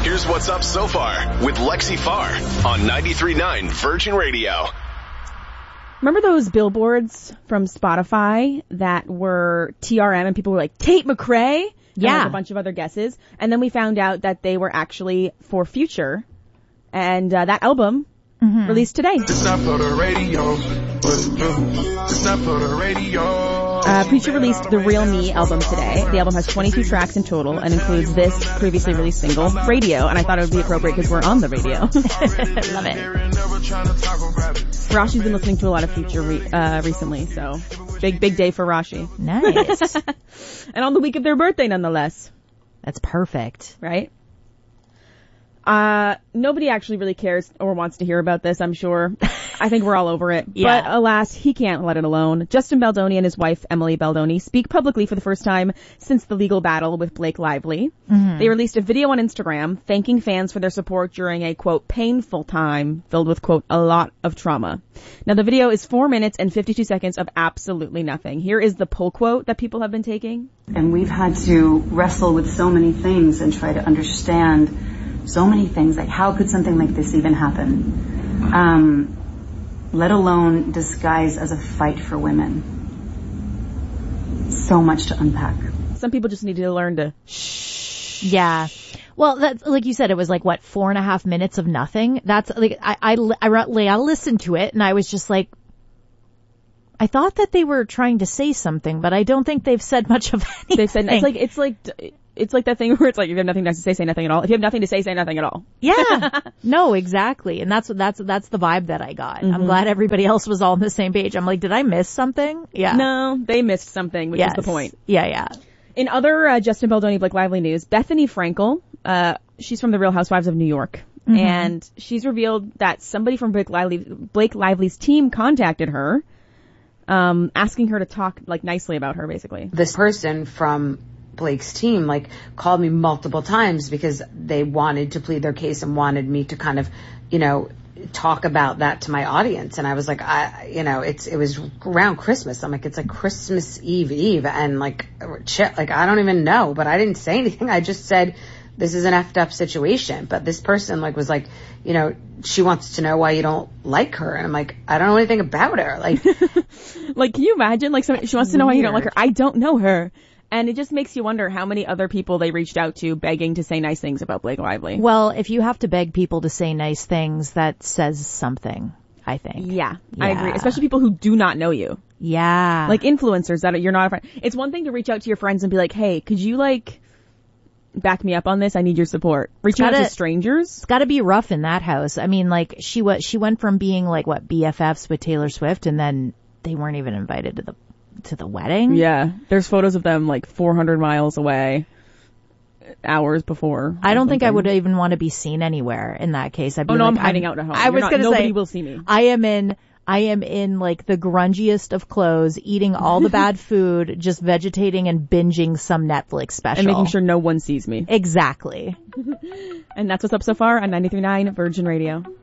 Here's what's up so far with Lexi Farr on 93.9 Virgin Radio. Remember those billboards from Spotify that were TRM and people were like, Tate McRae? Yeah. And like a bunch of other guesses. And then we found out that they were actually for Future. And that album released today. It's not for the radio. It's not for the radio. Future released the Real Me album today. The album has 22 tracks in total and includes this previously released single, Radio. And I thought it would be appropriate because we're on the radio. Love it. Rashi's been listening to a lot of Future recently, so big day for Rashi. Nice. And on the week of their birthday, nonetheless. That's perfect. Right? Nobody actually really cares or wants to hear about this, I'm sure. I think we're all over it. Yeah. But alas, he can't let it alone. Justin Baldoni and his wife, Emily Baldoni, speak publicly for the first time since the legal battle with Blake Lively. They released a video on Instagram thanking fans for their support during a, quote, painful time filled with, quote, a lot of trauma. Now, the video is 4 minutes and 52 seconds of absolutely nothing. Here is the pull quote that people have been taking. And we've had to wrestle with so many things and try to understand so many things, like how could something like this even happen? Let alone disguised as a fight for women. So much to unpack. Some people just need to learn to shh. Yeah. Well, that's, like you said, it was like, what, 4.5 minutes of nothing? That's like, I listened to it and I was just like, I thought that they were trying to say something, but I don't think they've said much of anything. They've said, it's like that thing where it's like, if you have nothing to say nothing at all. If you have nothing to say nothing at all. Yeah. No, exactly. And that's the vibe that I got. I'm glad everybody else was all on the same page. I'm like, did I miss something? Yeah. No, they missed something, which is the point. Yeah. In other Justin Baldoni Blake Lively news, Bethany Frankel, she's from the Real Housewives of New York. And she's revealed that somebody from Blake Lively's team contacted her, asking her to talk like nicely about her, basically. This person from Blake's team called me multiple times because they wanted to plead their case and wanted me to kind of, talk about that to my audience. And I was like, it was around Christmas. I'm like, it's like Christmas Eve and I don't even know, but I didn't say anything. I just said, this is an effed up situation. But this person was like, she wants to know why you don't like her. And I'm like, I don't know anything about her. Like, can you imagine she wants to know why you don't like her? I don't know her. And it just makes you wonder how many other people they reached out to begging to say nice things about Blake Lively. Well, if you have to beg people to say nice things, that says something, I think. Yeah, I agree. Especially people who do not know you. Yeah. Like influencers that you're not a friend. It's one thing to reach out to your friends and be like, hey, could you back me up on this? I need your support. Reaching out to strangers? It's gotta be rough in that house. I mean, she went from being BFFs with Taylor Swift and then they weren't even invited to the wedding. Yeah. There's photos of them 400 miles away hours before. I don't think I would even want to be seen anywhere in that case. I'd be I'm hiding out at home. Nobody will see me. I am in the grungiest of clothes, eating all the bad food, just vegetating and binging some Netflix special. And making sure no one sees me. Exactly. And that's what's up so far on 93.9 Virgin Radio.